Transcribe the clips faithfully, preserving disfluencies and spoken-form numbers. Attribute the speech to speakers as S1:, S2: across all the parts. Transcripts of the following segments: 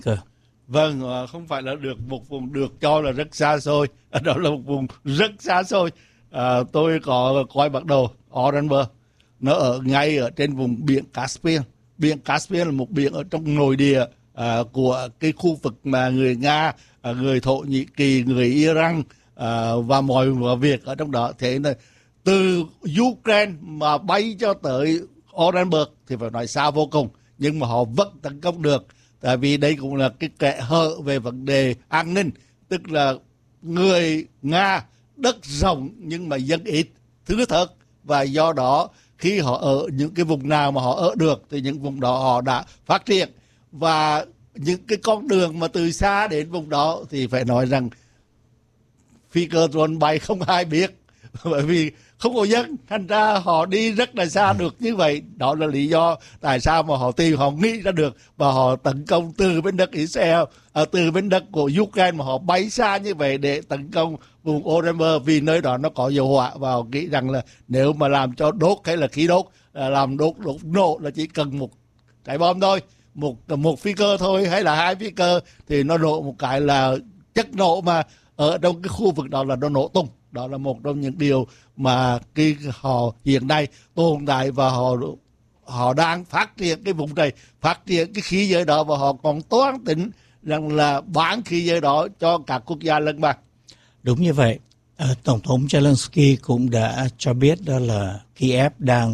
S1: cơ.
S2: Vâng, không phải là được một vùng được cho là rất xa xôi, đó là một vùng rất xa xôi. À, tôi có coi bản đồ Orenburg, nó ở ngay ở trên vùng biển Caspian. Biển Caspian là một biển ở trong nội địa à, của cái khu vực mà người Nga, à, người Thổ Nhĩ Kỳ, người Iran à, và mọi việc ở trong đó. Thế nên từ Ukraine mà bay cho tới Orenburg thì phải nói xa vô cùng, nhưng mà họ vẫn tấn công được. Tại vì đây cũng là cái kẽ hở về vấn đề an ninh, tức là người Nga đất rộng nhưng mà dân ít, thưa thật, và do đó khi họ ở những cái vùng nào mà họ ở được thì những vùng đó họ đã phát triển, và những cái con đường mà từ xa đến vùng đó thì phải nói rằng phi cơ drone bay không ai biết, bởi vì không có dân, thành ra họ đi rất là xa được như vậy. Đó là lý do tại sao mà họ tìm, họ nghĩ ra được và họ tấn công từ bên đất Israel, à, từ bên đất của Ukraine mà họ bay xa như vậy để tấn công vùng Orenburg, vì nơi đó nó có dầu hỏa, và họ nghĩ rằng là nếu mà làm cho đốt hay là khí đốt, à, làm đốt đốt nổ là chỉ cần một trái bom thôi, một một phi cơ thôi hay là hai phi cơ thì nó nổ một cái là chất nổ mà ở trong cái khu vực đó là nó nổ tung. Đó là một trong những điều mà cái họ hiện nay tồn tại, và họ họ đang phát triển cái vùng này, phát triển cái khí giới đó, và họ còn toán tính rằng là bán khí giới đó cho các quốc gia lân cận.
S1: Đúng như vậy. À, Tổng thống Zelensky cũng đã cho biết đó là Kiev đang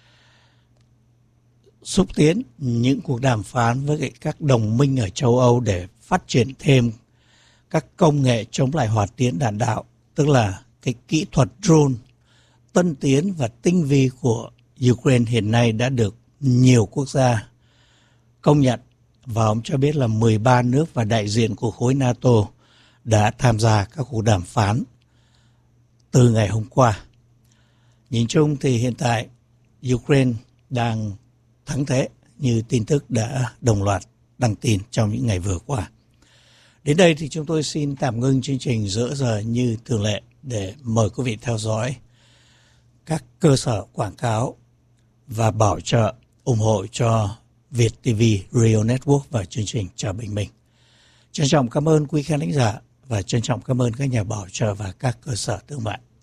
S1: xúc tiến những cuộc đàm phán với các đồng minh ở châu Âu để phát triển thêm các công nghệ chống lại hỏa tiễn đạn đạo, tức là cái kỹ thuật drone tân tiến và tinh vi của Ukraine hiện nay đã được nhiều quốc gia công nhận, và ông cho biết là mười ba nước và đại diện của khối NATO đã tham gia các cuộc đàm phán từ ngày hôm qua. Nhìn chung thì hiện tại Ukraine đang thắng thế, như tin tức đã đồng loạt đăng tin trong những ngày vừa qua. Đến đây thì chúng tôi xin tạm ngưng chương trình giữa giờ như thường lệ để mời quý vị theo dõi các cơ sở quảng cáo và bảo trợ ủng hộ cho Việt ti vi Radio Network và chương trình Chào Bình Minh. Trân trọng cảm ơn quý khán thính giả và trân trọng cảm ơn các nhà bảo trợ và các cơ sở thương mại.